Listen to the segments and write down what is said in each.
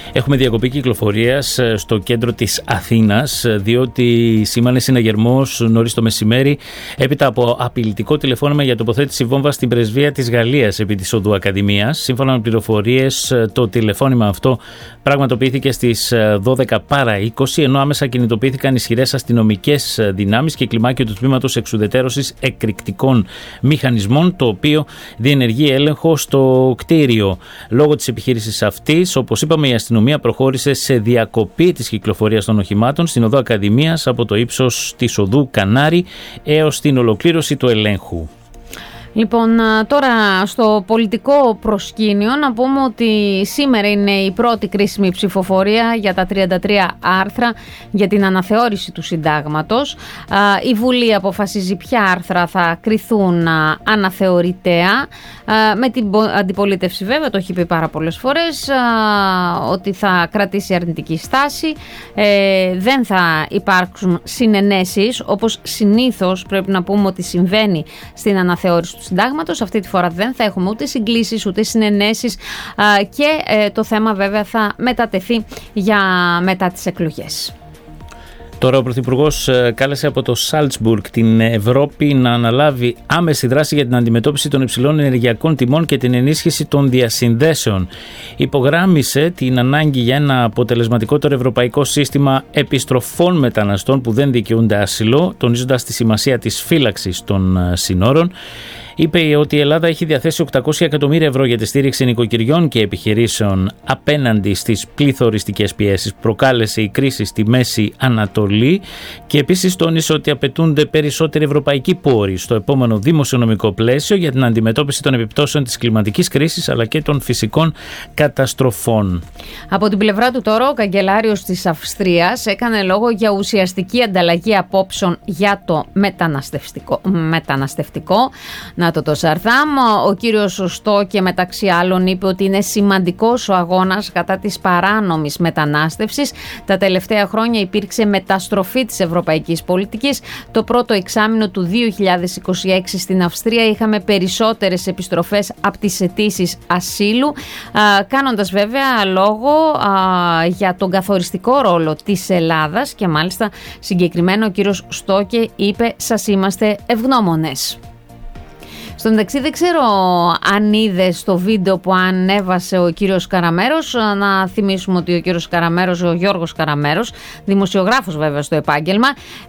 Έχουμε διακοπή κυκλοφορίας στο κέντρο της Αθήνας, διότι σήμανε συναγερμός νωρίς το μεσημέρι έπειτα από απειλητικό τηλεφώνημα για τοποθέτηση βόμβα στην πρεσβεία της Γαλλίας επί της οδού Ακαδημίας. Σύμφωνα με πληροφορίες, το τηλεφώνημα αυτό πραγματοποιήθηκε στις 12 παρά 20, ενώ άμεσα κινητοποιήθηκαν ισχυρές αστυνομικές δυνάμεις και κλιμάκιο του τμήματος εξουδετέρωσης εκρηκτικών μηχανισμών, το οποίο διενεργεί έλεγχο στο κτίριο. Λόγω της επιχείρησης αυτής, όπως είπαμε, η αστυνομία προχώρησε σε διακοπή της κυκλοφορίας των οχημάτων στην οδό Ακαδημίας από το ύψος της οδού Κανάρη έως την ολοκλήρωση του ελέγχου. Λοιπόν, τώρα στο πολιτικό προσκήνιο να πούμε ότι σήμερα είναι η πρώτη κρίσιμη ψηφοφορία για τα 33 άρθρα για την αναθεώρηση του συντάγματος. Η Βουλή αποφασίζει ποια άρθρα θα κριθούν αναθεωρητέα. Με την αντιπολίτευση βέβαια, το έχει πει πάρα πολλές φορές, ότι θα κρατήσει αρνητική στάση. Δεν θα υπάρξουν συνενέσεις, όπως συνήθως πρέπει να πούμε ότι συμβαίνει στην αναθεώρηση του συντάγματος. Αυτή τη φορά δεν θα έχουμε ούτε συγκλήσεις ούτε συνενέσεις και το θέμα βέβαια θα μετατεθεί για μετά τις εκλογές. Τώρα ο Πρωθυπουργός κάλεσε από το Σάλτσμπουργκ την Ευρώπη να αναλάβει άμεση δράση για την αντιμετώπιση των υψηλών ενεργειακών τιμών και την ενίσχυση των διασυνδέσεων. Υπογράμμισε την ανάγκη για ένα αποτελεσματικότερο ευρωπαϊκό σύστημα επιστροφών μεταναστών που δεν δικαιούνται άσυλο, τονίζοντας τη σημασία της φύλαξης των συνόρων. Είπε ότι η Ελλάδα έχει διαθέσει 800 εκατομμύρια ευρώ για τη στήριξη νοικοκυριών και επιχειρήσεων απέναντι στις πληθωριστικές πιέσεις που προκάλεσε η κρίση στη Μέση Ανατολή και επίσης τόνισε ότι απαιτούνται περισσότεροι ευρωπαϊκοί πόροι στο επόμενο δημοσιονομικό πλαίσιο για την αντιμετώπιση των επιπτώσεων της κλιματικής κρίσης αλλά και των φυσικών καταστροφών. Από την πλευρά του τώρα, ο καγκελάριος της Αυστρίας έκανε λόγο για ουσιαστική ανταλλαγή απόψεων για το μεταναστευτικό. Το Σαρδάμ. Ο κύριος Στόκε μεταξύ άλλων είπε ότι είναι σημαντικός ο αγώνας κατά της παράνομης μετανάστευσης. Τα τελευταία χρόνια υπήρξε μεταστροφή της ευρωπαϊκής πολιτικής. Το πρώτο εξάμηνο του 2026 στην Αυστρία είχαμε περισσότερες επιστροφές από τις αιτήσεις ασύλου, κάνοντας βέβαια λόγο για τον καθοριστικό ρόλο της Ελλάδας και μάλιστα συγκεκριμένα ο κύριος Στόκε είπε «Σας είμαστε ευγνώμονες». Στο μεταξύ δεν ξέρω αν είδες το βίντεο που ανέβασε ο κύριος Καραμέρος. Να θυμίσουμε ότι ο κύριος Καραμέρος, ο Γιώργος Καραμέρος, δημοσιογράφος βέβαια στο επάγγελμα,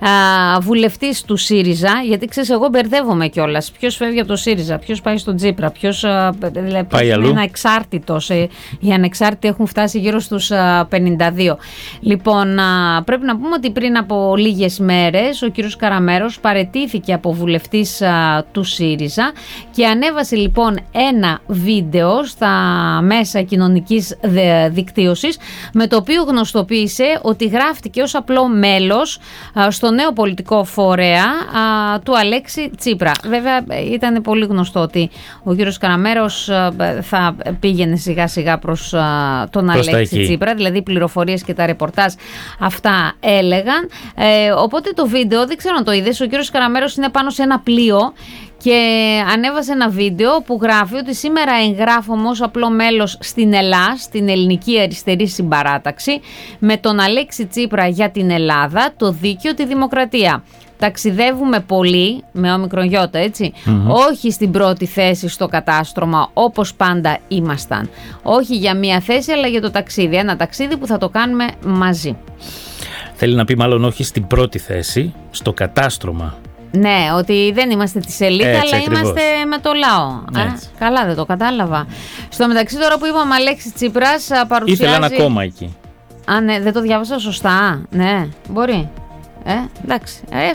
βουλευτής του ΣΥΡΙΖΑ, γιατί ξέρεις εγώ μπερδεύομαι κιόλας. Ποιος φεύγει από το ΣΥΡΙΖΑ, ποιος πάει στον Τσίπρα, ποιος είναι ανεξάρτητος. Οι ανεξάρτητοι έχουν φτάσει γύρω στους 52. Λοιπόν, πρέπει να πούμε ότι πριν από λίγες μέρες ο κύριος Καραμέρος παραιτήθηκε από βουλευτής του ΣΥΡΙΖΑ και ανέβασε λοιπόν ένα βίντεο στα μέσα κοινωνικής δικτύωσης με το οποίο γνωστοποίησε ότι γράφτηκε ως απλό μέλος στο νέο πολιτικό φορέα του Αλέξη Τσίπρα. Βέβαια ήταν πολύ γνωστό ότι ο κύριος Καραμέρος θα πήγαινε σιγά σιγά προς τον Αλέξη Τσίπρα, δηλαδή οι πληροφορίες και τα ρεπορτάζ αυτά έλεγαν. Οπότε το βίντεο, δεν ξέρω αν το είδες, ο κύριος Καραμέρος είναι πάνω σε ένα πλοίο και ανέβασε ένα βίντεο που γράφει ότι σήμερα εγγράφομαι ως απλό μέλος στην ΕΛΑΣ, την Ελληνική Αριστερή Συμπαράταξη, με τον Αλέξη Τσίπρα για την Ελλάδα, το δίκαιο, τη δημοκρατία. Ταξιδεύουμε πολύ, με όμικρον γιώτα, έτσι, όχι στην πρώτη θέση στο κατάστρωμα όπως πάντα ήμασταν. Όχι για μία θέση αλλά για το ταξίδι, ένα ταξίδι που θα το κάνουμε μαζί. Θέλει να πει μάλλον όχι στην πρώτη θέση, στο κατάστρωμα. Ναι, ότι δεν είμαστε τη σελίδα, αλλά ακριβώς. Είμαστε με το λαό. Καλά, δεν το κατάλαβα. Στο μεταξύ, τώρα που είπαμε Αλέξη Τσίπρας παρουσιάζει. Ήθελα ένα κόμμα εκεί. Ναι, δεν το διάβασα σωστά. Ναι, μπορεί. Εντάξει.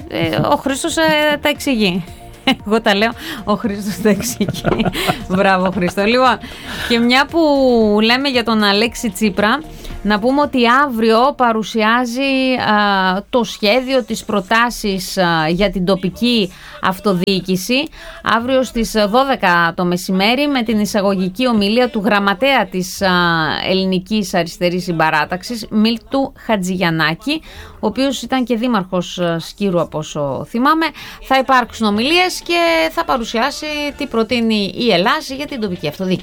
Ο Χρήστος τα εξηγεί. Εγώ τα λέω, ο Χρήστος τα εξηγεί. Μπράβο, Χρήστο. Λοιπόν, και μια που λέμε για τον Αλέξη Τσίπρα, να πούμε ότι αύριο παρουσιάζει το σχέδιο, τις προτάσεις για την τοπική αυτοδιοίκηση. Αύριο στις 12 το μεσημέρι με την εισαγωγική ομιλία του γραμματέα της Ελληνικής Αριστερής Συμπαράταξης, Μίλτου Χατζηγιαννάκη, ο οποίος ήταν και δήμαρχος Σκύρου από όσο θυμάμαι. Θα υπάρξουν ομιλίες και θα παρουσιάσει τι προτείνει η Ελλάδα για την τοπική αυτοδιοίκηση.